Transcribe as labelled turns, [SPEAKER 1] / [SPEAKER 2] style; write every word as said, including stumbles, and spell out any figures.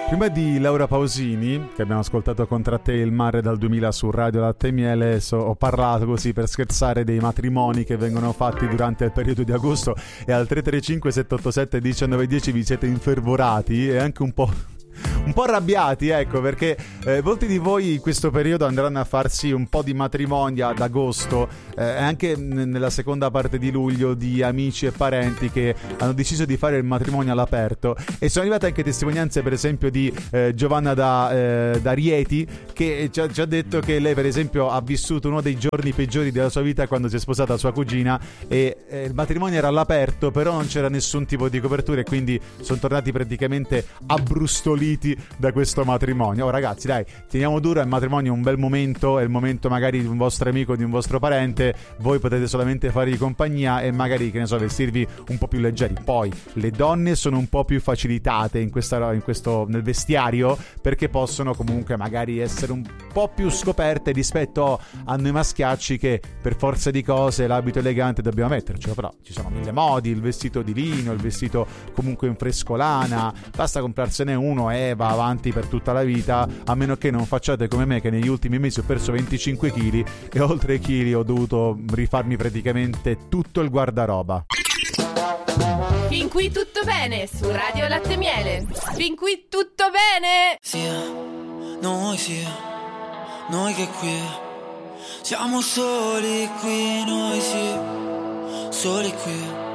[SPEAKER 1] Prima di Laura Pausini, che abbiamo ascoltato con Tra te e il mare dal duemila su Radio Latte e Miele, so, ho parlato così per scherzare dei matrimoni che vengono fatti durante il periodo di agosto, e al tre tre cinque sette otto sette uno nove uno zero vi siete infervorati e anche un po'... un po' arrabbiati, ecco, perché eh, molti di voi in questo periodo andranno a farsi un po' di matrimoni ad agosto, eh, e anche n- nella seconda parte di luglio, di amici e parenti che hanno deciso di fare il matrimonio all'aperto. E sono arrivate anche testimonianze, per esempio, di eh, Giovanna da, eh, da Rieti, che ci ha, ci ha detto che lei, per esempio, ha vissuto uno dei giorni peggiori della sua vita quando si è sposata sua cugina, e eh, il matrimonio era all'aperto, però non c'era nessun tipo di copertura, e quindi sono tornati praticamente abbrustoliti da questo matrimonio. Oh ragazzi, dai, teniamo duro, il matrimonio è un bel momento, è il momento magari di un vostro amico, di un vostro parente, voi potete solamente fargli compagnia e magari, che ne so, vestirvi un po' più leggeri. Poi le donne sono un po' più facilitate in questa, in questo, nel vestiario, perché possono comunque magari essere un po' più scoperte rispetto a noi maschiacci, che per forza di cose l'abito elegante dobbiamo mettercelo. Però ci sono mille modi, il vestito di lino, il vestito comunque in frescolana, basta comprarsene uno e va avanti per tutta la vita, a meno che non facciate come me, che negli ultimi mesi ho perso venticinque chili e oltre ai chili ho dovuto rifarmi praticamente tutto il guardaroba.
[SPEAKER 2] Fin qui tutto bene su Radio Latte e Miele. Fin qui tutto bene.
[SPEAKER 3] Sì, noi sì, noi che qui siamo soli qui, noi sì, soli qui.